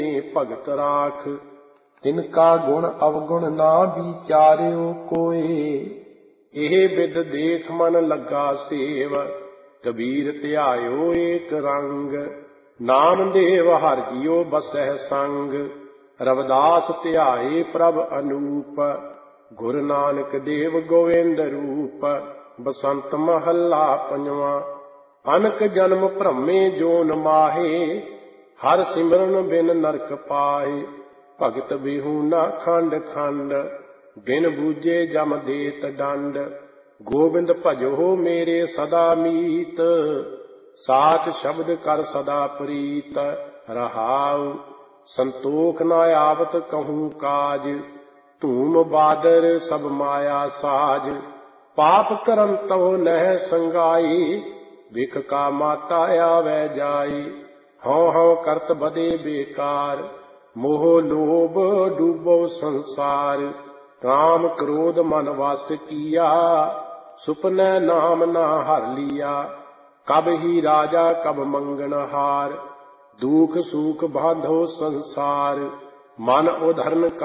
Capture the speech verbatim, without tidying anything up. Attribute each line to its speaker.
Speaker 1: ਭਗਤ ਰਾਖ। ਤਿਨਕਾ ਗੁਣ ਅਵਗੁਣ ਨਾ ਵਿਚਾਰਿਓ ਕੋਏ, ਇਹ ਬਿਦ ਦੇਖ ਮਨ ਲੱਗਾ ਸੇਵ। ਕਬੀਰ ਧਿਆਇਓ ਏਕ ਰੰਗ, ਨਾਮਦੇਵ ਹਰਿ ਜੀਉ ਬਸਹਿ ਸੰਗ। ਰਵਿਦਾਸ ਧਿਆਏ ਪ੍ਰਭ ਅਨੂਪ, ਗੁਰੂ ਨਾਨਕ ਦੇਵ ਗੋਵਿੰਦ ਰੂਪ। ਬਸੰਤ ਮਹੱਲਾ ਪੰਜਵਾਂ। ਅਨਕ ਜਨਮ ਭ੍ਰਮੇ ਜੋਨ ਮਾਹੇ, ਹਰਿ ਸਿਮਰਨ ਬਿਨ ਨਰਕ ਪਾਹੇ। ਭਗਤ ਬਿਹੂਨਾ ਖੰਡ ਖੰਡ, ਬਿਨ ਬੂਝੇ ਜਮ ਦੇਤ ਡੰਡ। ਗੋਬਿੰਦ ਭਜੋ ਮੇਰੇ ਸਦਾ ਮੀਤ, ਸਾਚ ਸ਼ਬਦ ਕਰ ਸਦਾ ਪ੍ਰੀਤ। ਰਹਾਉ ਸੰਤੋਖ ਨਾ ਆਵਤ ਕਹੂੰ ਕਾਜ, ਧੂਮ ਬਾਦਰ ਸਭ ਮਾਇਆ ਸਾਜ। ਪਾਪ ਕਰਮ ਤਉ ਨਹਿ ਸੰਗਾਈ, ਵਿਖ ਕਾ ਮਾਤਾ ਆਵੈ ਜਾਈ। ਹਉ ਹਉ ਕਰਤ ਬਦੇ ਬੇਕਾਰ, ਮੋਹ ਲੋਭ ਡੂਬੋ ਸੰਸਾਰ। ਕਾਮ ਕ੍ਰੋਧ ਮਨ ਵਸ ਕੀਆ, ਸੁਪਨੈ ਨਾਮ ਨਾ ਹਰਿ ਲੀਆ। ਕਬ ਹੀ ਰਾਜਾ ਕਬ ਮੰਗਣ ਹਾਰ, ਦੁਖ ਸੂਖ ਬਾਂਧੋ ਸੰਸਾਰ। ਮਨ ਉਧਰਨ